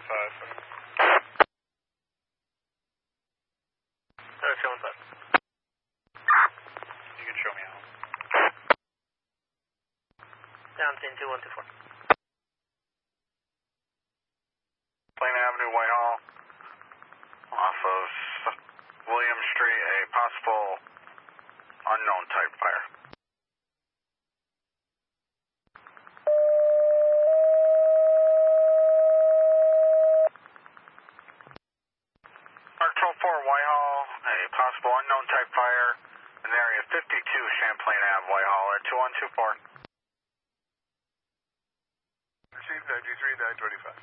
Show inside. You can show me out. Down 10-2124. Plain Avenue, Whitehall, off of William Street, a possible unknown type fire. Mark 12-4, Whitehall, a possible unknown type fire in area 52 Champlain Ave, Whitehall at 2124. Received 93-925.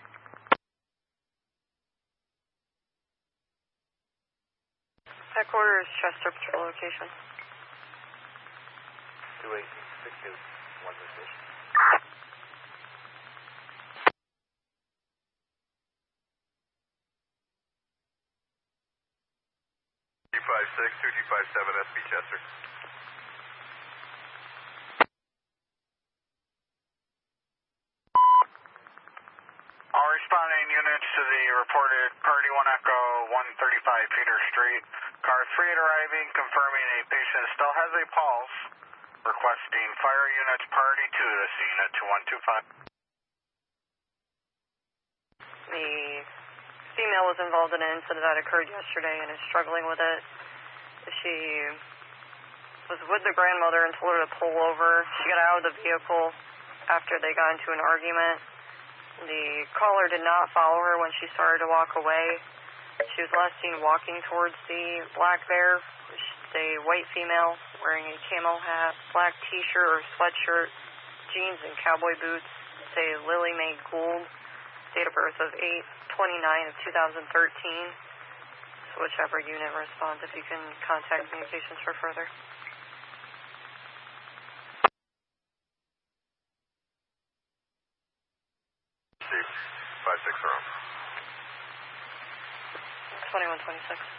Headquarters, Chester Patrol location. 21862, one station. G56, 2G57, SB Chester. All responding units to the reported Party 1 Echo 135 Peter Street. Car 38 arriving, confirming a patient still has a pulse. Requesting fire units Party 2 to scene at 2125. The female was involved in an incident that occurred yesterday and is struggling with it. She was with the grandmother and told her to pull over. She got out of the vehicle after they got into an argument. The caller did not follow her when she started to walk away. She was last seen walking towards the Black Bear. She's a white female wearing a camo hat, black t-shirt or sweatshirt, jeans and cowboy boots. Say Lily Mae Gould, date of birth of 8/29 of 2013. So whichever unit responds, if you can contact communications for further. 56 around. 2126.